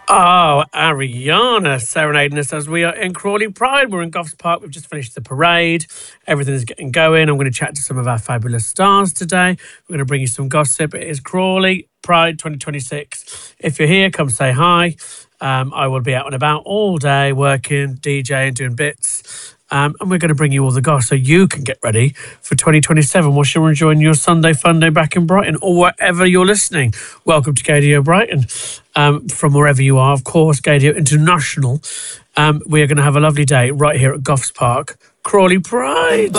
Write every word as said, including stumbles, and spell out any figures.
Oh, Ariana serenading us as we are in Crawley Pride. We're in Goffs Park. We've just finished the parade. Everything's getting going. I'm going to chat to some of our fabulous stars today. We're going to bring you some gossip. It is Crawley Pride twenty twenty-six. If you're here, come say hi. Um, I will be out and about all day working, DJing, doing bits. Um, and we're going to bring you all the goss so you can get ready for twenty twenty-seven whilst you're enjoying your Sunday fun day back in Brighton or wherever you're listening. Welcome to Gaydio Brighton. Um, from wherever you are, of course, Gaydio International. Um, we are going to have a lovely day right here at Goffs Park, Crawley Pride.